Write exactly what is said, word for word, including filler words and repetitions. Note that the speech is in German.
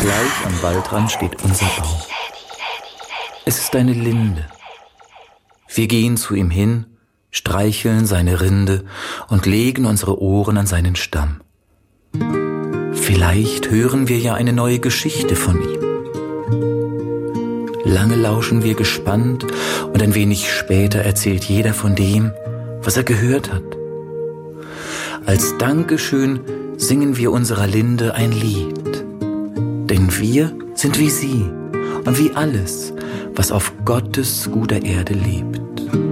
Gleich am Waldrand steht unser Baum. Es ist eine Linde. Wir gehen zu ihm hin, streicheln seine Rinde und legen unsere Ohren an seinen Stamm. Vielleicht hören wir ja eine neue Geschichte von ihm. Lange lauschen wir gespannt und ein wenig später erzählt jeder von dem, was er gehört hat. Als Dankeschön singen wir unserer Linde ein Lied. Denn wir sind wie sie und wie alles, was auf Gottes guter Erde lebt.